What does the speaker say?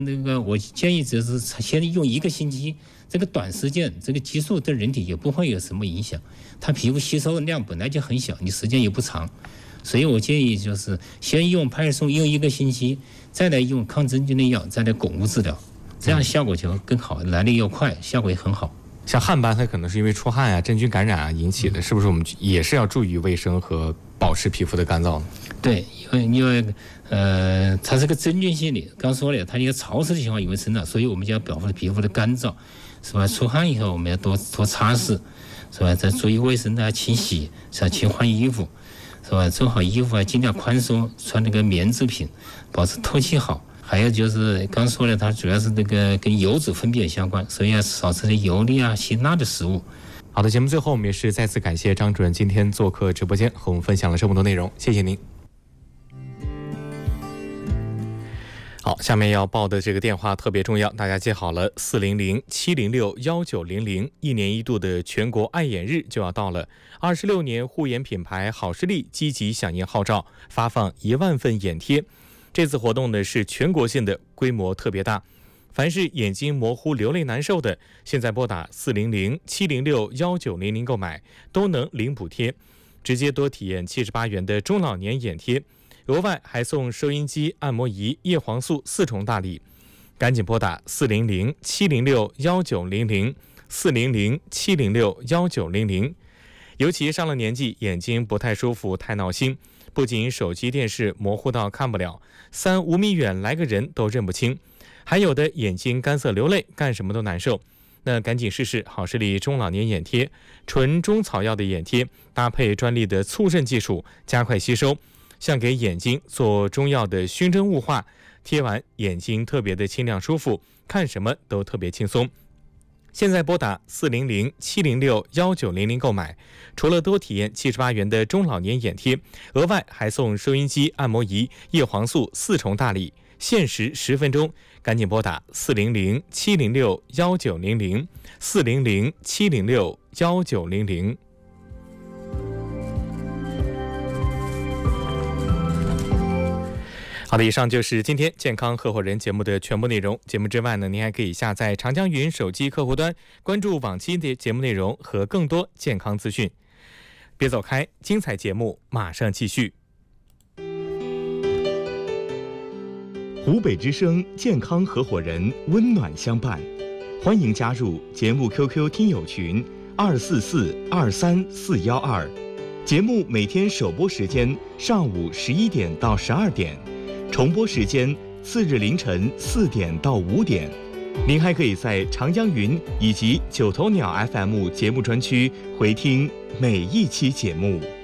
我建议只是先用1个星期，这个短时间，这个激素对人体也不会有什么影响。它皮肤吸收的量本来就很小，你时间也不长，所以我建议就是先用派尔松用1个星期，再来用抗真菌的药，再来巩固治疗，这样效果就更好，来得又快，效果也很好。 像汗斑，它可能是因为出汗啊、真菌感染啊引起的，是不是？我们也是要注意卫生和保持皮肤的干燥呢？ 对，因为它是个真菌性的，刚说了，它一个潮湿的情况也会生长，所以我们就要保护皮肤的干燥，是吧？出汗以后我们要多擦拭，是吧？再注意卫生啊，勤洗，是吧？勤换衣服，是吧？做好衣服啊，尽量宽松，穿那个棉制品，保持透气好。还有就是刚说了，它主要是那个跟油脂分泌相关，所以要少吃油腻啊、辛辣的食物。 好的，节目最后我们也是再次感谢张主任今天做客直播间，和我们分享了这么多内容，谢谢您。好，下面要报的这个电话特别重要，大家记好了，400-706-1900，一年一度的全国爱眼日就要到了。26年护眼品牌好视力积极响应号召，发放1万份眼贴。这次活动呢是全国性的，规模特别大。凡是眼睛模糊、流泪难受的，现在拨打400-706-1900购买，都能领补贴，直接多体验78元的中老年眼贴。额外还送收音机、按摩仪、叶黄素4重大礼，赶紧拨打400-706-1900，400-706-1900。尤其上了年纪，眼睛不太舒服、太闹心，不仅手机、电视模糊到看不了，3-5米远来个人都认不清，还有的眼睛干涩流泪，干什么都难受。那赶紧试试好视力中老年眼贴，纯中草药的眼贴，搭配专利的促渗技术，加快吸收，像给眼睛做中药的熏蒸雾化，贴完眼睛特别的清亮舒服，看什么都特别轻松。现在拨打400-706-1900购买，除了多体验78元的中老年眼贴，额外还送收音机、按摩仪、叶黄素4重大礼，限时10分钟，赶紧拨打400-706-1900，400-706-1900。好的，以上就是今天健康合伙人节目的全部内容。节目之外呢，您还可以下载长江云手机客户端，关注往期的节目内容和更多健康资讯。别走开，精彩节目马上继续。 湖北之声健康合伙人温暖相伴，欢迎加入节目 QQ 听友群244-23412。节目每天首播时间上午11点到12点。重播时间次日凌晨4点到5点。您还可以在长江云以及九头鸟 FM 节目专区回听每一期节目。